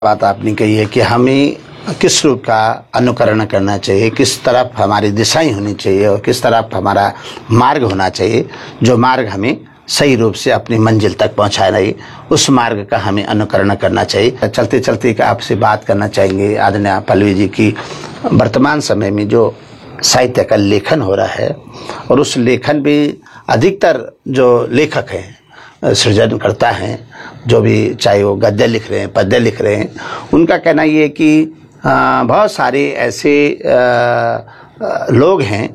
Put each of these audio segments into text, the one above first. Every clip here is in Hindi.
बात आपने कही है कि हमें किस रूप का अनुकरण करना चाहिए, किस तरफ हमारी दिशाएं होनी चाहिए और किस तरफ हमारा मार्ग होना चाहिए, जो मार्ग हमें सही रूप से अपनी मंजिल तक पहुंचा रही, उस मार्ग का हमें अनुकरण करना चाहिए। चलते चलते आपसे बात करना चाहेंगे आदरणीय पल्लवी जी की वर्तमान समय में जो साहित्य का लेखन हो रहा है और उस लेखन भी अधिकतर जो लेखक हैं, सृजनकर्ता हैं, जो भी चाहे वो गद्य लिख रहे हैं, पद्य लिख रहे हैं, उनका कहना ये है कि बहुत सारे ऐसे लोग हैं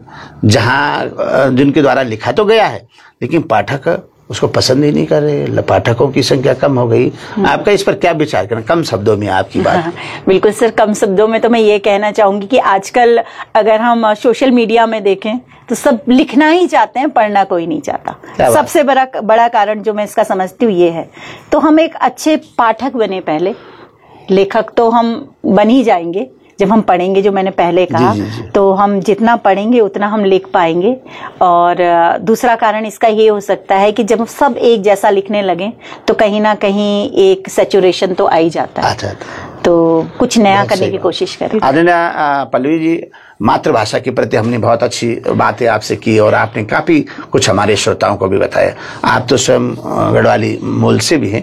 जहाँ जिनके द्वारा लिखा तो गया है लेकिन पाठक उसको पसंद ही नहीं कर रहे, पाठकों की संख्या कम हो गई। आपका इस पर क्या विचार करना, कम शब्दों में आपकी बात? बिल्कुल सर, कम शब्दों में तो मैं ये कहना चाहूंगी कि आजकल अगर हम सोशल मीडिया में देखें तो सब लिखना ही चाहते हैं, पढ़ना कोई नहीं चाहता। सबसे बड़ा कारण जो मैं इसका समझती हूँ ये है। तो हम एक अच्छे पाठक बने, पहले लेखक तो हम बन ही जाएंगे जब हम पढ़ेंगे, जो मैंने पहले कहा। जी। तो हम जितना पढ़ेंगे उतना हम लिख पाएंगे। और दूसरा कारण इसका ये हो सकता है कि जब सब एक जैसा लिखने लगे तो कहीं ना कहीं एक सैचुरेशन तो आ ही जाता है। तो कुछ नया करने की कोशिश करें। आदरणीय पल्लवी जी, मातृभाषा के प्रति हमने बहुत अच्छी बातें आपसे की और आपने काफी कुछ हमारे श्रोताओं को भी बताया। आप तो स्वयं गढ़वाली मूल से भी हैं।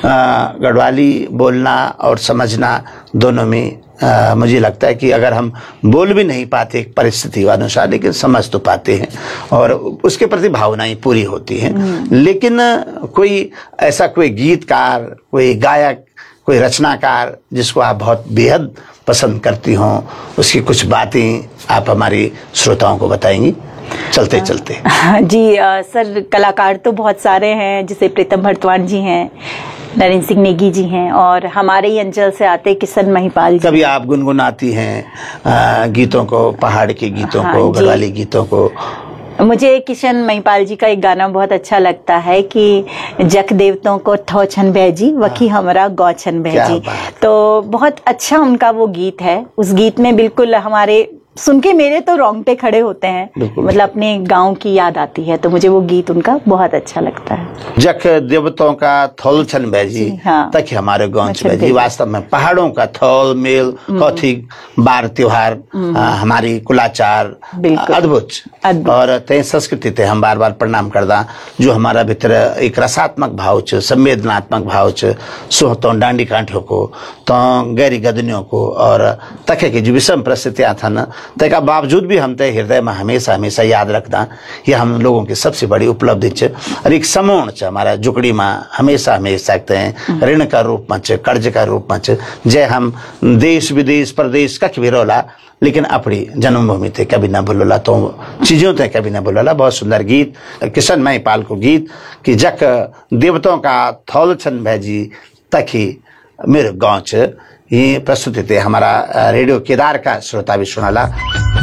गढ़वाली बोलना और समझना दोनों में मुझे लगता है कि अगर हम बोल भी नहीं पाते परिस्थिति अनुसार, लेकिन समझ तो पाते हैं और उसके प्रति भावनाएं पूरी होती हैं। लेकिन कोई ऐसा कोई गीतकार, कोई गायक, कोई रचनाकार जिसको आप बहुत बेहद पसंद करती हों, उसकी कुछ बातें आप हमारे श्रोताओं को बताएंगी चलते चलते? जी सर, कलाकार तो बहुत सारे हैं, जैसे प्रीतम भरतवान जी हैं, नरेंद्र सिंह नेगी जी हैं, और हमारे ही अंचल से आते किशन महिपाल जी। कभी आप गुनगुनाती हैं गीतों को, पहाड़ के गीतों को, गढ़वाली गीतों को? मुझे किशन महिपाल जी का एक गाना बहुत अच्छा लगता है कि जक देवतों को थो छन भैजी वकी हमरा गौ छन भैजी। तो बहुत अच्छा उनका वो गीत है। उस गीत में बिल्कुल हमारे सुन के मेरे तो रोंगटे खड़े होते हैं, मतलब अपने गांव की याद आती है। तो मुझे वो गीत उनका बहुत अच्छा लगता है। जख देवतों का थोल छन भैजी तक हमारे गांव छन भैजी। वास्तव में पहाड़ों का थोल मेल, कौथिक बार त्योहार, हमारी कुलाचार अद्भुत और ते संस्कृति ते हम बार बार प्रणाम करदा, जो हमारा भीतर एक रसात्मक भाव च, संवेदनात्मक भाव च, सुहतों डांडी कांठियों को तो गैरी गदनियों को और तखे की जो विषम परिस्थितियां था न, तक बावजूद भी हम हृदय में हमेशा हमेशा याद रखना, ये हम लोगों की सबसे बड़ी उपलब्धि च। और एक समूण च हमारा जुकड़ी में हमेशा हमेशा सकते हैं ऋण का रूप में च, कर्ज का रूप में च। जय हम देश विदेश प्रदेश कख भी रोला, लेकिन अपनी जन्मभूमि थे कभी न भूलोला, तो चीजों थे कभी न भूलोला। बहुत सुंदर गीत किशन महिपाल को गीत कि जक देवतों का थौल छन भैजी तखी मेरे गांव च। ये प्रस्तुति थे हमारा रेडियो केदार का श्रोता भी सुनाला।